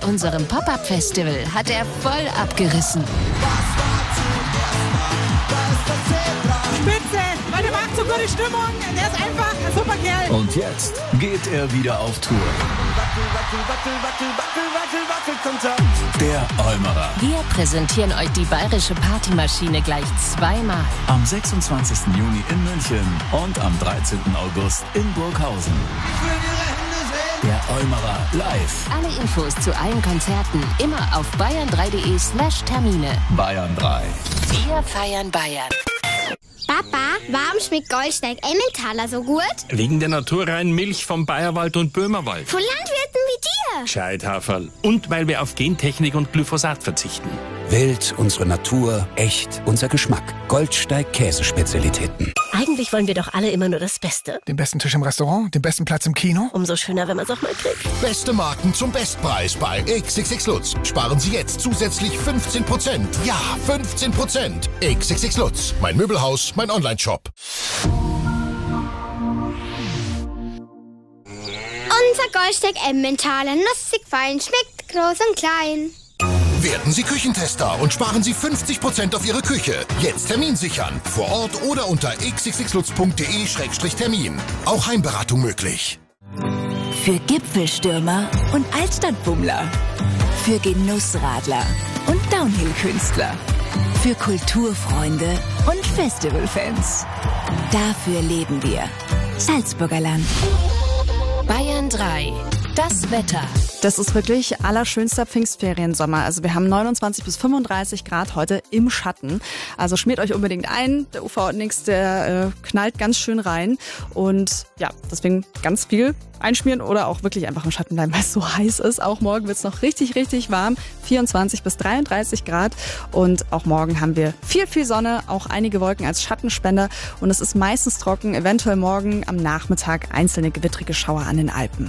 unserem Pop-Up-Festival hat er voll abgerissen. Spitze! Leute, macht so gute Stimmung. Der ist einfach ein super Kerl. Und jetzt geht er wieder auf Tour. Der Eumerer. Wir präsentieren euch die bayerische Partymaschine gleich zweimal. Am 26. Juni in München und am 13. August in Burghausen. Der Eumerer live. Alle Infos zu allen Konzerten immer auf bayern3.de/Termine. Bayern 3. Wir feiern Bayern. Papa, warum schmeckt Goldsteig Emmentaler so gut? Wegen der naturreinen Milch vom Bayerwald und Böhmerwald. Von Landwirten wie dir. Scheithaferl. Und weil wir auf Gentechnik und Glyphosat verzichten. Wild, unsere Natur, echt, unser Geschmack. Goldsteig Käsespezialitäten. Eigentlich wollen wir doch alle immer nur das Beste. Den besten Tisch im Restaurant, den besten Platz im Kino. Umso schöner, wenn man es auch mal kriegt. Beste Marken zum Bestpreis bei XXX Lutz. Sparen Sie jetzt zusätzlich 15%. Ja, 15%. XXX Lutz. Mein Möbelhaus, mein Onlineshop. Unser Goldsteig Emmentaler, nussig fein, schmeckt groß und klein. Werden Sie Küchentester und sparen Sie 50% auf Ihre Küche. Jetzt Termin sichern. Vor Ort oder unter xxxlutz.de/Termin. Auch Heimberatung möglich. Für Gipfelstürmer und Altstadtbummler. Für Genussradler und Downhill-Künstler. Für Kulturfreunde und Festivalfans. Dafür leben wir. Salzburger Land. Bayern 3. Das Wetter. Das ist wirklich allerschönster Pfingstferiensommer. Also wir haben 29 bis 35 Grad heute im Schatten. Also schmiert euch unbedingt ein. Der UV-Index, der knallt ganz schön rein. Und ja, deswegen ganz viel einschmieren oder auch wirklich einfach im Schatten bleiben, weil es so heiß ist. Auch morgen wird es noch richtig, richtig warm. 24 bis 33 Grad. Und auch morgen haben wir viel, viel Sonne, auch einige Wolken als Schattenspender. Und es ist meistens trocken, eventuell morgen am Nachmittag einzelne gewittrige Schauer an den Alpen.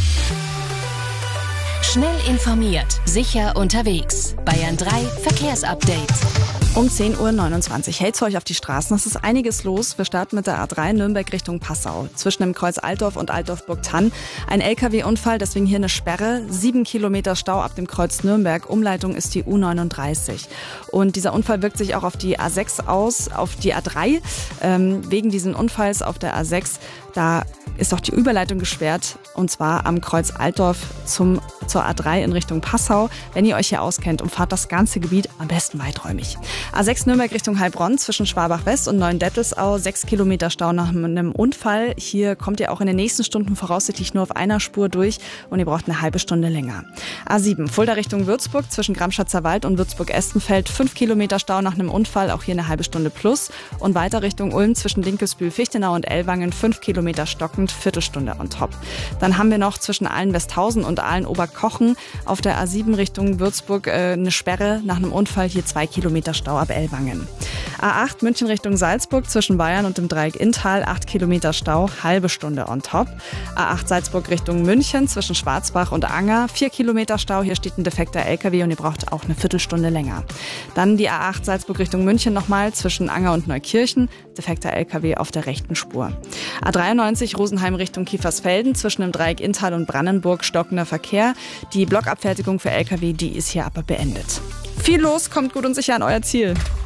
Schnell informiert, sicher unterwegs. Bayern 3 Verkehrsupdate. Um 10.29 Uhr hält's euch auf die Straßen. Es ist einiges los. Wir starten mit der A3 Nürnberg Richtung Passau. Zwischen dem Kreuz Altdorf und Altdorf-Burgthann. Ein LKW-Unfall, deswegen hier eine Sperre. 7 Kilometer Stau ab dem Kreuz Nürnberg. Umleitung ist die U39. Und dieser Unfall wirkt sich auch auf die A6 aus, auf die A3. Wegen diesen Unfalls auf der A6, da ist auch die Überleitung gesperrt. Und zwar am Kreuz Altdorf zur A3 in Richtung Passau. Wenn ihr euch hier auskennt, umfahrt das ganze Gebiet am besten weiträumig. A6 Nürnberg Richtung Heilbronn zwischen Schwabach-West und Neuendettelsau. 6 Kilometer Stau nach einem Unfall. Hier kommt ihr auch in den nächsten Stunden voraussichtlich nur auf einer Spur durch und ihr braucht eine halbe Stunde länger. A7 Fulda Richtung Würzburg zwischen Gramschatzer Wald und Würzburg-Estenfeld. 5 Kilometer Stau nach einem Unfall, auch hier eine halbe Stunde plus. Und weiter Richtung Ulm zwischen Dinkelsbühl-Fichtenau und Ellwangen. 5 Kilometer stockend, Viertelstunde on top. Dann haben wir noch zwischen Aalen-Westhausen und Aalen-Oberkochen auf der A7 Richtung Würzburg eine Sperre nach einem Unfall. Hier 2 Kilometer Stau ab Ellwangen. A8 München Richtung Salzburg zwischen Bayern und dem Dreieck Inntal. 8 Kilometer Stau, halbe Stunde on top. A8 Salzburg Richtung München zwischen Schwarzbach und Anger. 4 Kilometer Stau, hier steht ein defekter LKW und ihr braucht auch eine Viertelstunde länger. Dann die A8 Salzburg Richtung München nochmal zwischen Anger und Neukirchen. Defekter LKW auf der rechten Spur. A93 Rosenheim Richtung Kiefersfelden zwischen dem Dreieck Inntal und Brandenburg stockender Verkehr. Die Blockabfertigung für LKW, die ist hier aber beendet. Viel los, kommt gut und sicher an euer Ziel.